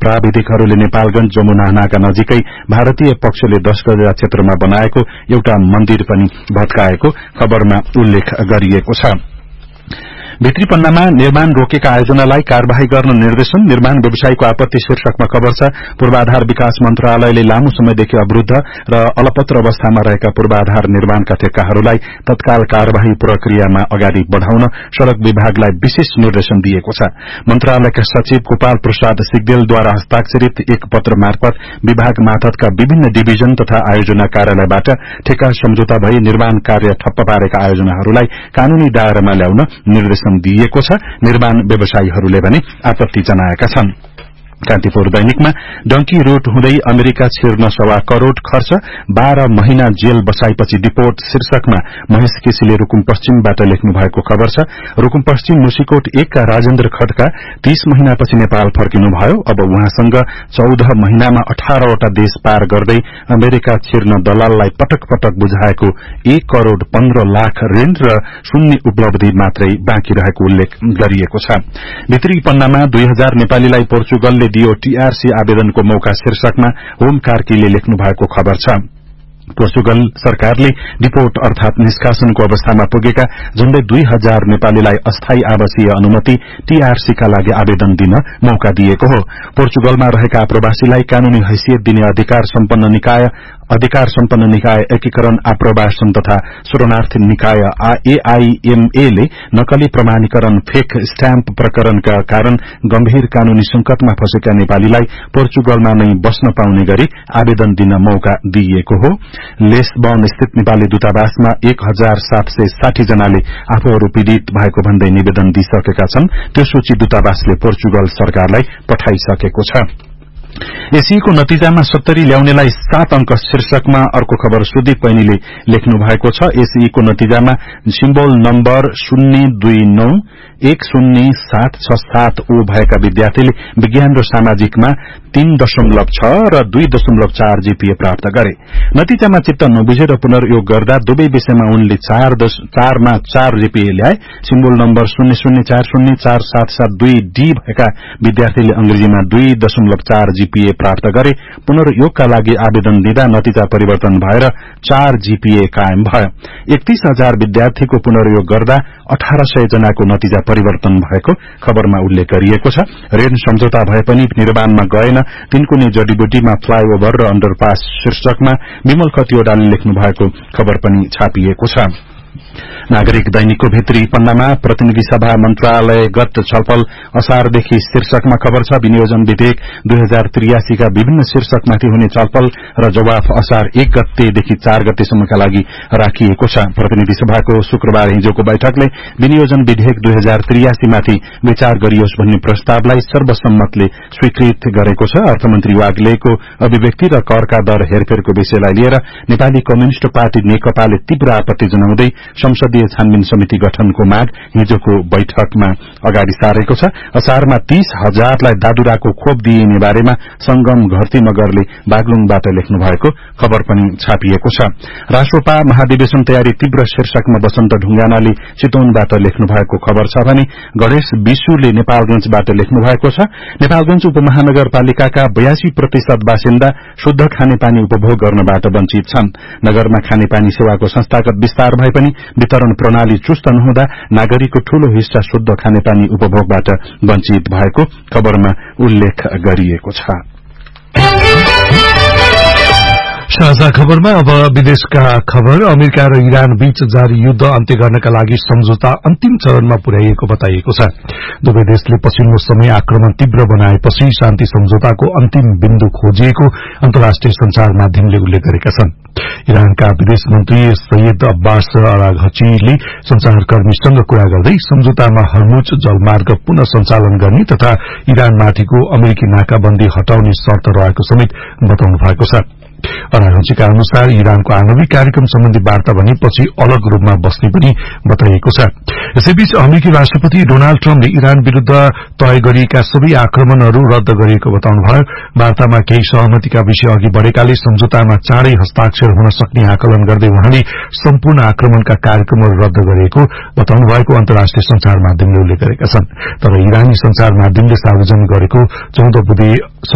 प्राविधिकहरूले नेपालगञ्ज जमुना नाका नजिकै भारतीय पक्षले 10 गजा क्षेत्रमा बनाएको एउटा मन्दिर पनि भत्काएको खबरमा उल्लेख गरिएको छ। भित्री पन्नामा निर्माण रोकेका आयोजनालाई कार्यवाही गर्न निर्देशन, निर्माण व्यवसायीको आपत्ति शीर्षकमा खबर छ। पूर्वाधार विकास मन्त्रालयले लामो समयदेखि अवरूद्ध र अलपत्र अवस्थामा रहेका पूर्वाधार निर्माणका ठेक्काहरूलाई तत्काल कार्यवाही प्रक्रियामा अगाडि बढ़ाउन सड़क विभागलाई विशेष निर्देशन दिएको छ। मन्त्रालयका सचिव गोपाल प्रसाद सिग्देलद्वारा हस्ताक्षरित एक पत्र मार्फत विभाग मार्फतका विभिन्न डिभिजन तथा आयोजना कार्यालयबाट ठेक्का सम्झौता भई निर्माण कार्य ठप्प पारेका आयोजनाहरूलाई कानूनी दायरामा ल्याउन निर्देशन दिएको छ। निर्माण व्यवसायीहरूले भने आपत्ति जनाएका छन्। कान्तिपुर दैनिकमा डंकी रूट हुँदै अमेरिका छिर्न 1.25 करोड़ खर्च, 12 महिना जेल बसाएपछि डिपोर्ट शीर्षकमा महेश केसीले रुकुम पश्चिमबाट लेख्नु भएको खबर छ। रुकुम पश्चिम मुसिकोट 1 का राजेन्द्र खड्का 30 महिनापछि नेपाल फर्किनुभयो। अब उहाँसँग 14 महिनामा 18 वटा देश पार गर्दै अमेरिका छिर्न दलाललाई पटक पटक बुझाएको 1 करोड़ 15 लाख ऋण र शून्य उपलब्धि मात्रै बाँकी रहेको उल्लेख गरिएको छ। भित्री पन्नामा 2000 नेपालीलाई पोर्चुगलले दियो टीआरसी आवेदनको मौका शीर्षकमा होम कार्कीले लेख्नु भएको खबर छ। पोर्चुगल सरकारले डिपोर्ट अर्थात निष्कासनको अवस्थामा पुगेका झण्डै 2000 नेपालीलाई अस्थायी आवासीय अनुमति टीआरसी का लागि आवेदन दिन मौका दिएको हो। पोर्चुगलमा रहेका आप्रवासीलाई कानूनी हैसियत दिने अधिकार सम्पन्न निकाय एकीकरण आप्रवासन तथा शरणार्थी निकाय AIMA ले नकली प्रमाणीकरण फेक स्ट्याम्प प्रकरणका कारण गम्भीर कानूनी संकटमा फँसेका नेपालीलाई पोर्चुगलमा नै बस्न पाउने गरी आवेदन दिन मौका दिइएको हो। लेस्बन स्थित नेपाली दूतावासमा 1760 जनाले आफूहरू पीड़ित भएको भन्दै निवेदन दिइसकेका छन्। त्यो सूची दूतावासले पोर्चुगल सरकारलाई पठाइसकेको छ। एसीको नतिजामा 70 ल्याउनेलाई 7 अंक शीर्षकमा अर्को खबर सुदीप पैनीले लेख्नु भएको छ। एसीको नतिजामा सिम्बोल नम्बर 029106767 ओ भएका विद्यार्थीले विज्ञान र सामाजिकमा 3.6 र 2.4 जीपीए प्राप्त गरे। नतिजामा चित्त नबुझेर पुनर्योग गर्दा दुवै विषयमा उनले 4 मा 4 जीपीए ल्याए। सिम्बोल नम्बर 004047772 डी भएका विद्यार्थीले अंग्रेजीमा 2.4 जीपीए प्राप्त गरे। पुनर्योगका लागि आवेदन दिँदा नतिजा परिवर्तन भएर 4 जीपीए कायम भयो। 31,000 विद्यार्थीको पुनर्योग गर्दा 1800 जनाको नतिजा परिवर्तन भएको खबरमा उल्लेख गरिएको छ। ऋण सम्झौता भए पनि निर्माणमा गएन, तिनकुने जडीबुटीमा फ्लाईओभर र अण्डरपास शीर्षकमा विमल खतिवड़ाले लेख्नु भएको खबर पनि छापिएको छ। नागरिक दैनिकको भित्री पन्नामा प्रतिनिधि सभा मन्त्रालयगत छलफल असारदेखि शीर्षकमा खबर छ। विनियोजन विधेयक 2083 का विभिन्न शीर्षकमाथि हुने छलफल र जवाफ असार 1 गतेदेखि 4 गतेसम्मका लागि राखिएको छ। प्रतिनिधि सभाको शुक्रबार हिजोको बैठकले विनियोजन विधेयक 2083 माथि विचार गरियोस् भन्ने प्रस्तावलाई सर्वसम्मतले स्वीकृत गरेको छ। अर्थमन्त्री वाग्लेको अभिव्यक्ति र करका दर हेरफेरको विषयलाई लिएर नेपाली कम्युनिष्ट पार्टी नेकपाले तीव्र आपत्ति जनाउँदै संसदीय छानबिन समिति गठनको माग हिजोको बैठकमा अगाडि सारेको छ। असारमा 30,000 लाई दादुराको खोप दिइने बारेमा संगम घरती नगरले बागलुङबाट लेख्नु भएको खबर पनि छापिएको छ। राष्ट्रपा महाधिवेशन तयारी तीव्र शीर्षकमा वसन्त ढुंगानाले चितवनबाट लेख्नु भएको खबर छ भने गणेश विशुले नेपालगञ्जबाट लेख्नु भएको छ। नेपालगञ्ज उपमहानगरपालिकाका 82% बासिन्दा शुद्ध खानेपानी उपभोग गर्नबाट वञ्चित छन्। नगरमा खानेपानी सेवाको संस्थागत विस्तार भए पनि वितरण प्रणाली चुस्त नहुँदा नागरिकको ठूलो हिस्सा शुद्ध खानेपानी उपभोगबाट वञ्चित भएको खबरमा उल्लेख गरिएको छ। साझा खबरमा अब विदेशका खबर। अमेरिका र इरान बीच जारी युद्ध अन्त्य गर्नका लागि सम्झौता अन्तिम चरणमा पुर्याइएको बताइएको छ। दुवै देशले पछिल्लो समय आक्रमण तीव्र बनाएपछि शान्ति सम्झौताको अन्तिम बिन्दु खोजिएको अन्तर्राष्ट्रिय संचार माध्यमले उल्लेख गरेका छन्। इरानका विदेश मन्त्री सैयद अब्बास अराघचीले संचारकर्मीसँग कुरा गर्दै सम्झौतामा हर्मुज जलमार्ग पुनः सञ्चालन गर्ने तथा इरानमाथिको अमेरिकी नाकाबन्दी हटाउने शर्त रहेको समेत बताउनु भएको छ। अराघचीका अनुसार इरानको आणविक कार्यक्रम सम्बन्धी वार्ता भने पछि अलग रूपमा बस्ने पनि बताइएको छ। यसैबीच अमेरिकी राष्ट्रपति डोनाल्ड ट्रम्पले इरान विरूद्ध तय गरिएका सबै आक्रमणहरू रद्द गरिएको बताउनुभयो। वार्तामा केही सहमतिका विषय अघि बढ़ेकाले सम्झौतामा चाँडै हस्ताक्षर हुन सक्ने आकलन गर्दै उहाँले सम्पूर्ण आक्रमणका कार्यक्रमहरू रद्द गरिएको बताउनु भएको अन्तर्राष्ट्रिय संचार माध्यमले उल्लेख गरेका छन्। तर इरानी संचार माध्यमले सार्वजनिक गरेको 14 बुँदे